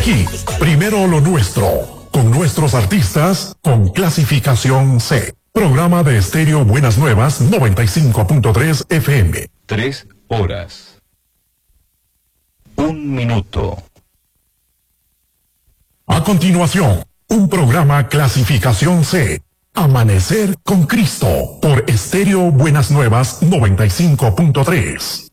Aquí, primero lo nuestro, con nuestros artistas, con clasificación C. Programa de Estéreo Buenas Nuevas 95.3 FM. 3 horas. 1 minuto. A continuación, un programa clasificación C. Amanecer con Cristo por Estéreo Buenas Nuevas 95.3.